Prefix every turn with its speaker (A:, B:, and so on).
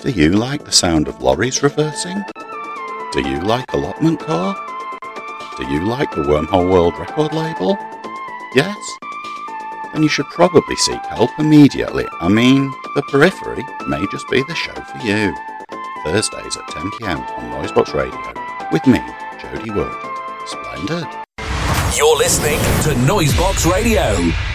A: Do you like the sound of lorries reversing? Do you like Allotment Core? Do you like the Wormhole World record label? Yes? Then you should probably seek help immediately. I mean, the Periphery may just be the show for you. Thursdays at 10 PM on Noisebox Radio with me, Jody Wood. Splendid.
B: You're listening to Noisebox Radio.